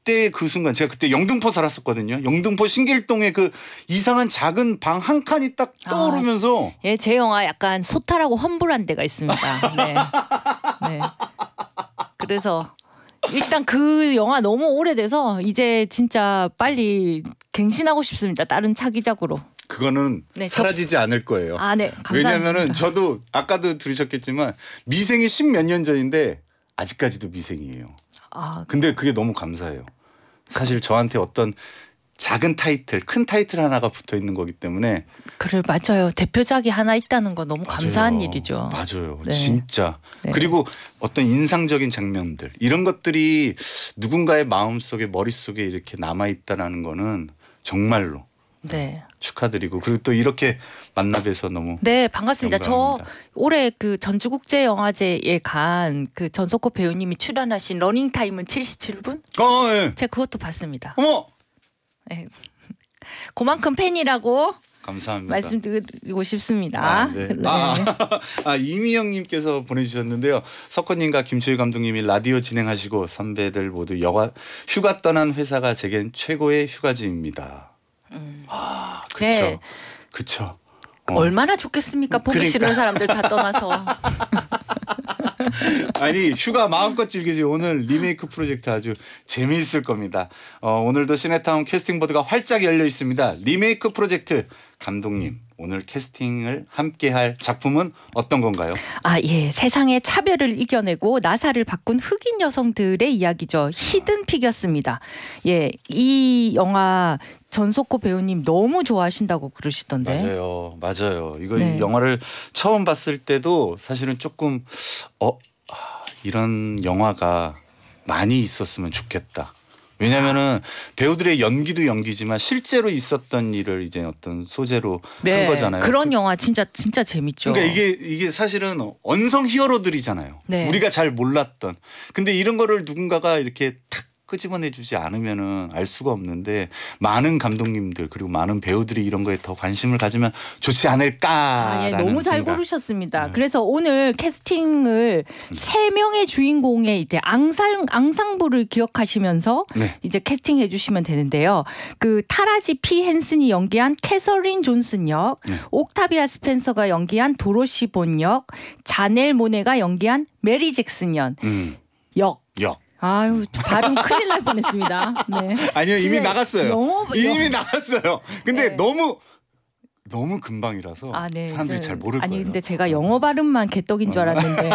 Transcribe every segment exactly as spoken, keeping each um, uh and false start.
그때 그 순간 제가 그때 영등포 살았었거든요. 영등포 신길동에 그 이상한 작은 방 한 칸이 딱 떠오르면서 아, 예, 제 영화 약간 소탈하고 험불한 데가 있습니다. 네. 네. 그래서 일단 그 영화 너무 오래돼서 이제 진짜 빨리 갱신하고 싶습니다. 다른 차기작으로. 그거는 네, 사라지지 저... 않을 거예요. 아, 네. 감사합니다. 왜냐면은 저도 아까도 들으셨겠지만 미생이 십몇 년 전인데 아직까지도 미생이에요. 아, 근데 그게 너무 감사해요. 사실 저한테 어떤 작은 타이틀, 큰 타이틀 하나가 붙어 있는 거기 때문에. 그래, 맞아요. 대표작이 하나 있다는 거 너무 맞아요. 감사한 일이죠. 맞아요. 네. 진짜. 네. 그리고 어떤 인상적인 장면들 이런 것들이 누군가의 마음속에 머릿속에 이렇게 남아있다는 거는 정말로 네. 축하드리고 그리고 또 이렇게 만나뵈서 너무 네 반갑습니다. 영광입니다. 저 올해 그 전주국제영화제에 간 그 전석호 배우님이 출연하신 러닝타임은 칠십칠 분? 어, 네. 제가 그것도 봤습니다. 어머, 네. 그만큼 팬이라고 감사합니다. 말씀드리고 싶습니다. 아, 네. 네. 아, 아, 이미영님께서 보내주셨는데요. 석호님과 김초희 감독님이 라디오 진행하시고 선배들 모두 여가 휴가 떠난 회사가 제겐 최고의 휴가지입니다. 음. 아, 그렇죠. 네. 그렇죠. 어. 얼마나 좋겠습니까? 보기 그러니까. 싫은 사람들 다 떠나서. 아니 휴가 마음껏 즐기지. 오늘 리메이크 프로젝트 아주 재미있을 겁니다. 어, 오늘도 시네타운 캐스팅보드가 활짝 열려 있습니다. 리메이크 프로젝트 감독님 오늘 캐스팅을 함께할 작품은 어떤 건가요? 아, 예, 세상의 차별을 이겨내고 나사를 바꾼 흑인 여성들의 이야기죠. 히든 피겼습니다. 예, 이 영화 전석호 배우님 너무 좋아하신다고 그러시던데. 맞아요, 맞아요. 이거 네. 이 영화를 처음 봤을 때도 사실은 조금 어 이런 영화가 많이 있었으면 좋겠다. 왜냐면은 배우들의 연기도 연기지만 실제로 있었던 일을 이제 어떤 소재로 네, 한 거잖아요. 그런 영화 진짜 진짜 재밌죠. 그러니까 이게 이게 사실은 언성 히어로들이잖아요. 네. 우리가 잘 몰랐던. 근데 이런 거를 누군가가 이렇게 탁 끄집어내주지 않으면은 알 수가 없는데 많은 감독님들 그리고 많은 배우들이 이런 거에 더 관심을 가지면 좋지 않을까라는 아, 예, 너무 잘 생각. 고르셨습니다. 네. 그래서 오늘 캐스팅을 음. 세 명의 주인공의 이제 앙상 앙상블을 기억하시면서 네. 이제 캐스팅해 주시면 되는데요. 그 타라지 피 헨슨이 연기한 캐서린 존슨 역, 네. 옥타비아 스펜서가 연기한 도로시 본 역, 자넬 모네가 연기한 메리 잭슨 연 음. 역. 역. 아유 발음 큰일 날 뻔했습니다. 네. 아니요 이미 나갔어요. 너무, 이미 나갔어요. 근데 네. 너무 너무 금방이라서 아, 네. 사람들이 잘 모를 아니, 거예요. 아니 근데 제가 영어 발음만 개떡인 줄 알았는데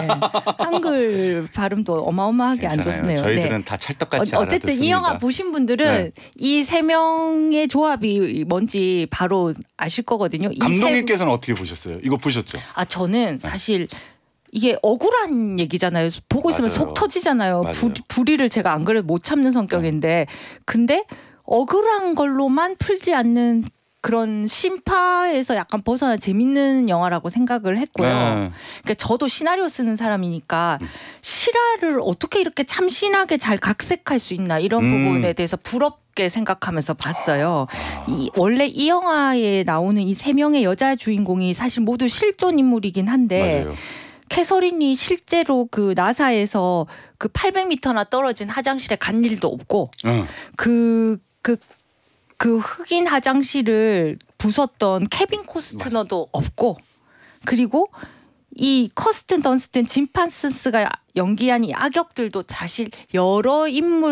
한글 발음도 어마어마하게 괜찮아요. 안 좋네요. 저희들은 네. 다 찰떡같이 어, 어쨌든 알아듣습니다. 이 영화 보신 분들은 네. 이 세 명의 조합이 뭔지 바로 아실 거거든요. 감독님께서는 세... 어떻게 보셨어요? 이거 보셨죠? 아 저는 사실 네. 이게 억울한 얘기잖아요. 보고 있으면 맞아요. 속 터지잖아요. 맞아요. 부, 불의를 제가 안 그래도 못 참는 성격인데 근데 억울한 걸로만 풀지 않는 그런 심파에서 약간 벗어나 재밌는 영화라고 생각을 했고요. 네. 그러니까 저도 시나리오 쓰는 사람이니까 실화를 어떻게 이렇게 참신하게 잘 각색할 수 있나 이런 음. 부분에 대해서 부럽게 생각하면서 봤어요. 이, 원래 이 영화에 나오는 이 세 명의 여자 주인공이 사실 모두 실존 인물이긴 한데 맞아요. 캐서린이 실제로 그 나사에서 그 팔백 미터나 떨어진 화장실에 간 일도 없고 어. 그, 그, 그 흑인 화장실을 부쉈던 케빈 코스트너도 없고 그리고 이 커스튼 던스튼 짐 판슨스가 연기한 이 악역들도 사실 여러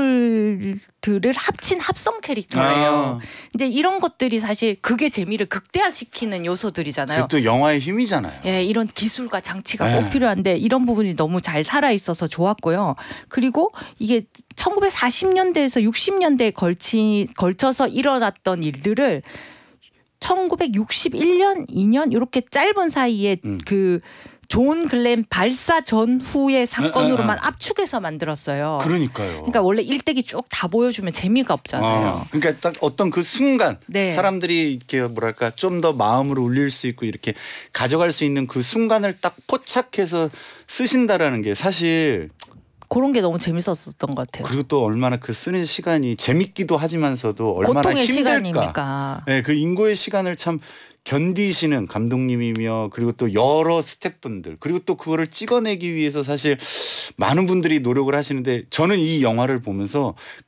인물들을 합친 합성 캐릭터예요. 아. 근데 이런 것들이 사실 그게 재미를 극대화시키는 요소들이잖아요. 그것도 영화의 힘이잖아요. 예, 이런 기술과 장치가 꼭 필요한데 이런 부분이 너무 잘 살아 있어서 좋았고요. 그리고 이게 천구백사십 년대에서 육십 년대에 걸치, 걸쳐서 일어났던 일들을 천구백육십일 년, 이 년 이렇게 짧은 사이에 음. 그 존 글렌 발사 전후의 사건으로만 아, 아, 아. 압축해서 만들었어요. 그러니까요. 그러니까 원래 일대기 쭉 다 보여주면 재미가 없잖아요. 아, 그러니까 딱 어떤 그 순간 네. 사람들이 이렇게 뭐랄까 좀 더 마음으로 울릴 수 있고 이렇게 가져갈 수 있는 그 순간을 딱 포착해서 쓰신다라는 게 사실 그런 게 너무 재밌었던 것 같아요. 그리고 또 얼마나 그 쓰는 시간이 재밌기도 하지만서도 얼마나 고통의 힘들까. 시간입니까? 네, 그 인고의 시간을 참 견디시는 감독님이며 그리고 또 여러 스태프분들 그리고 또 그거를 찍어내기 위해서 사실 많은 분들이 노력을 하시는데 저는 이 영화를 보면서